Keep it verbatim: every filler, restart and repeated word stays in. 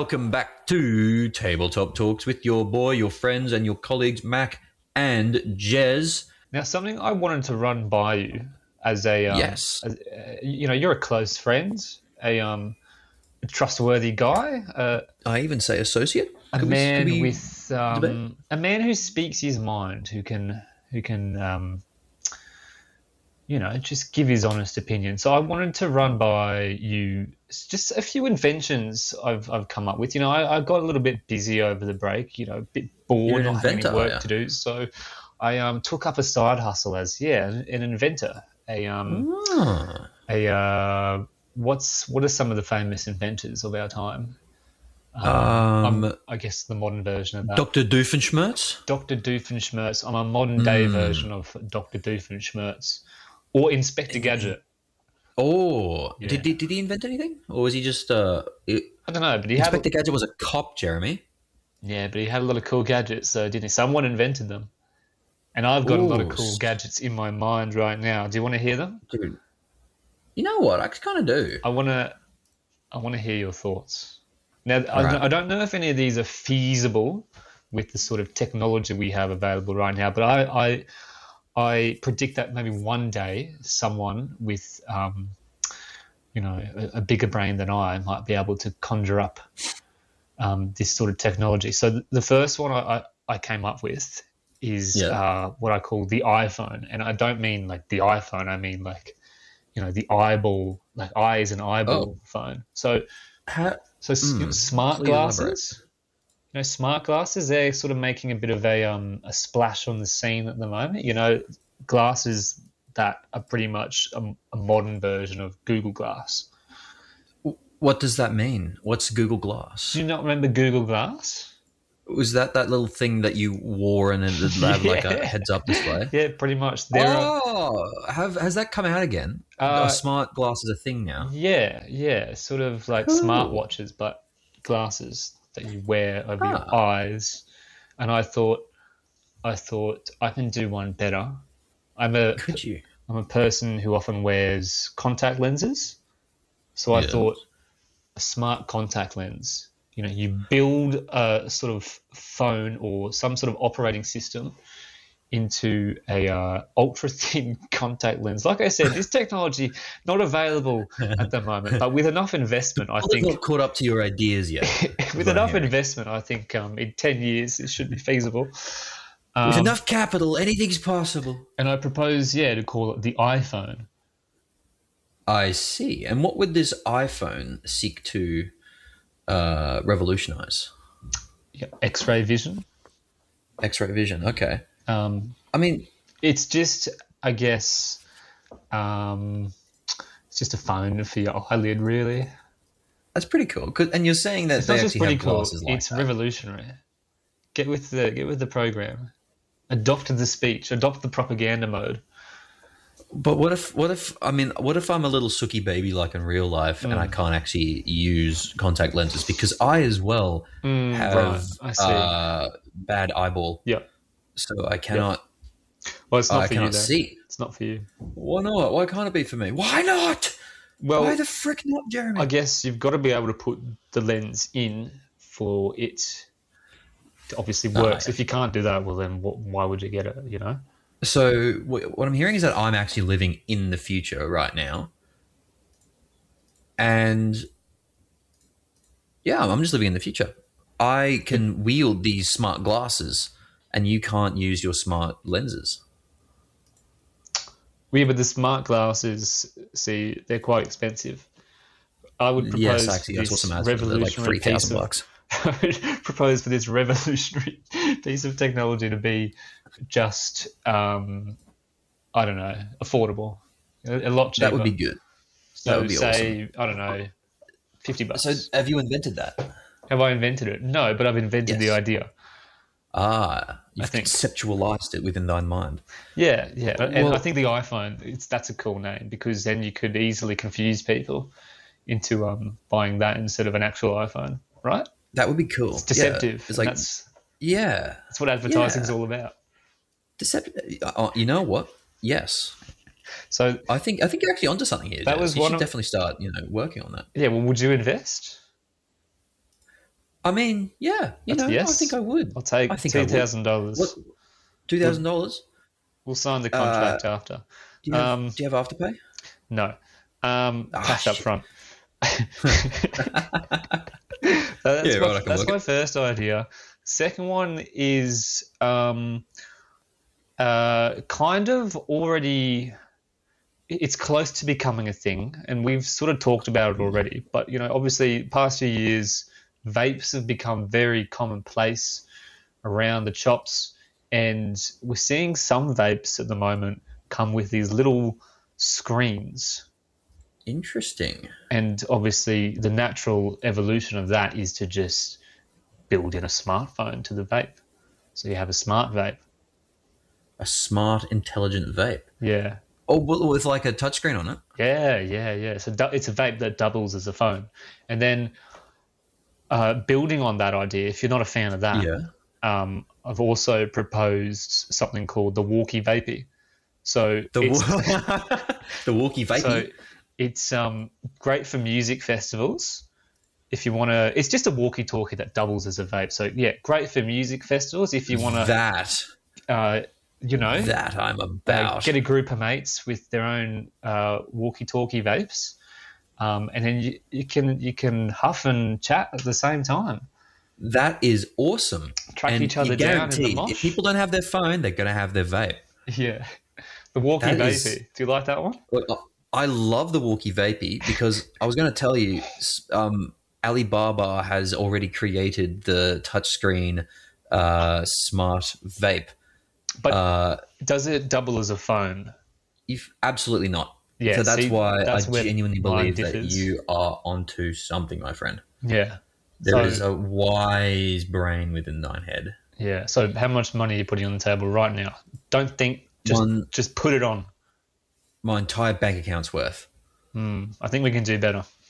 welcome back to Tabletop Talks with your boy, your friends, and your colleagues, Mac and Jez. Now, something I wanted to run by you as a um, yes, as, uh, you know, you're a close friend, a um, a trustworthy guy, uh, I even say associate. a Could we- man could we with debate? um, a man who speaks his mind, who can who can um, you know, just give his honest opinion. So I wanted to run by you just a few inventions I've I've come up with. You know, I, I got a little bit busy over the break. You know, a bit bored, You're an not having inventor, any are work ya? to do. So I um took up a side hustle as yeah, an, an inventor. A um Ah. a uh, what's what are some of the famous inventors of our time? Um, I'm, I guess the modern version of that. Doctor Doofenshmirtz? Doctor Doofenshmirtz. I'm a modern day Hmm. version of Doctor Doofenshmirtz, or Inspector Gadget. Oh, Yeah. did, did did he invent anything, or was he just uh? It, I don't know, but he had Inspector Gadget was a cop, Jeremy. yeah, but he had a lot of cool gadgets, so didn't he? Someone invented them, and I've got a lot of Ooh, cool s- gadgets in my mind right now. Do you want to hear them? Dude, you know what? I kind of do. I want to, I want to hear your thoughts. Now, I, Alright. don't, I don't know if any of these are feasible with the sort of technology we have available right now, but I, I, I predict that maybe one day someone with, um, you know, a, a bigger brain than I might be able to conjure up um, this sort of technology. So th- the first one I, I, I came up with is Yeah. uh, what I call the iPhone, and I don't mean like the iPhone. I mean like, you know, the eyeball, like eye is an eyeball phone. So. How, So s- you know, Mm, smart please elaborate. glasses, you know, smart glasses, they're sort of making a bit of a um a splash on the scene at the moment. You know, glasses that are pretty much a, a modern version of Google Glass. what does that mean? What's Google Glass? Do you not remember Google Glass? Was that that little thing that you wore and it had like a Yeah. heads-up display? Yeah, pretty much. There are, Oh, have has that come out again? Uh, a smart glass is a thing now. yeah, yeah, sort of like Cool. smartwatches, but glasses that you wear over your Ah. eyes. And I thought, I thought I can do one better. I'm a Could you? I'm a person who often wears contact lenses. So I Yes. thought a smart contact lens, you know, you build a sort of phone or some sort of operating system into a uh, ultra thin contact lens. Like I said, this technology not available at the moment, but with enough investment, I Well, think not caught up to your ideas yet. with what I'm enough hearing. investment, I think um, in ten years it should be feasible. With Um, enough capital, anything's possible. and I propose, yeah, to call it the iPhone. I see. And what would this iPhone seek to uh, revolutionize? Yeah, X-ray vision. X-ray vision. Okay. Um, I mean, it's just, I guess, um, it's just a phone for your eyelid, really. that's pretty cool. 'Cause- and you're saying that It's they not just actually pretty have cool. glasses like It's that. revolutionary. Get with the get with the program. Adopt the speech. Adopt the propaganda mode. But what if, what if, I mean, what if I'm a little sooky baby like in real life and I Mm. can't actually use contact lenses because I as well Mm, have right, I see. uh, bad eyeball, Yeah. so I cannot, Well, it's not I for you, cannot though. see. It's not for you. Why not? Why can't it be for me? Why not? Well, Why the frick not, Jeremy? I guess you've got to be able to put the lens in for it to obviously Ah, work. yeah. So if you can't do that, well, then what, why would you get it, you know? So wh- what I'm hearing is that I'm actually living in the future right now, and yeah, I'm just living in the future. I can wield these smart glasses, and you can't use your smart lenses. Yeah, but the smart glasses, see, they're quite expensive. I would propose Yes, actually, I saw this some ads for them. They're like revolutionary three piece thousand of bucks. I would propose for this revolutionary piece of technology to be just, um, I don't know, affordable, a, a lot cheaper. That would be good. So that would be say, I don't know, fifty bucks. So, have you invented that? Have I invented it? No, but I've invented the Yes. idea. Ah, you've think- conceptualized it within thine mind. Yeah, yeah. And Well- I think the iPhone, it's that's a cool name because then you could easily confuse people into um, buying that instead of an actual iPhone, right? That would be cool. It's deceptive. Yeah, it's like, that's yeah, that's what advertising's Yeah. all about. deceptive. Uh, you know what? Yes, So I think I think you're actually onto something here. That Jess. was you one should of- definitely start, you know, working on that. yeah, well, would you invest? I mean, yeah, you That's know, yes. I think I would. I'll take I think I two would. thousand dollars. What? Two thousand dollars? We'll sign the Uh, contract after. do you have Um, Do you have afterpay? no, um, Ah, cash up shit. front. So that's Yeah, my, right, I can that's work my it. first idea. Second one is um, uh, kind of already. It's close to becoming a thing, and we've sort of talked about it already. But you know, obviously, past few years, vapes have become very commonplace around the shops, and we're seeing some vapes at the moment come with these little screens. Interesting. And obviously, the natural evolution of that is to just build in a smartphone to the vape. So you have a smart vape. A smart, intelligent vape. Yeah. Oh, well, with like a touchscreen on it. Yeah, yeah, yeah. So du- it's a vape that doubles as a phone. And then uh, building on that idea, if you're not a fan of that, Yeah. um, I've also proposed something called the walkie vapey. So The it's, wa- the walkie vapey. so it's um, great for music festivals. If you want to, it's just a walkie-talkie that doubles as a vape. So yeah, great for music festivals. If you want to, that uh, you know, that I'm uh, about. get a group of mates with their own uh, walkie-talkie vapes, um, and then you, you can you can huff and chat at the same time. That is awesome. Track And each other you're down in the guaranteed, mosh. if people don't have their phone, they're going to have their vape. Yeah, the walkie That vapey. is- Do you like that one? Look, I love the walkie vapey because I was going to tell you, um, Alibaba has already created the touchscreen uh, smart vape. But Uh, does it double as a phone? if absolutely not. Yeah, so that's see, why that's I where genuinely mine believe that differs. you are onto something, my friend. Yeah. There So- is a wise brain within thine head. Yeah. So how much money are you putting on the table right now? Don't think. Just One- just put it on. My entire bank account's worth. I think we can do better.